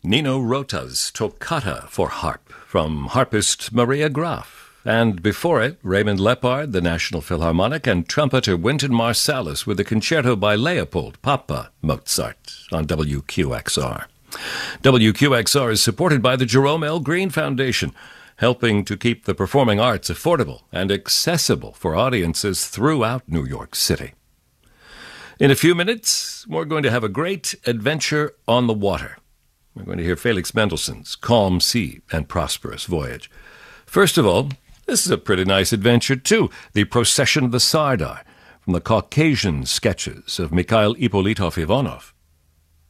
Nino Rota's Toccata for Harp from harpist Maria Graf. And before it, Raymond Lepard, the National Philharmonic, and trumpeter Wynton Marsalis with a concerto by Leopold Papa Mozart on WQXR. WQXR is supported by the Jerome L. Green Foundation, helping to keep the performing arts affordable and accessible for audiences throughout New York City. In a few minutes, we're going to have a great adventure on the water. We're going to hear Felix Mendelssohn's Calm Sea and Prosperous Voyage. First of all, this is a pretty nice adventure, too. The Procession of the Sardar, from the Caucasian sketches of Mikhail Ippolitov Ivanov.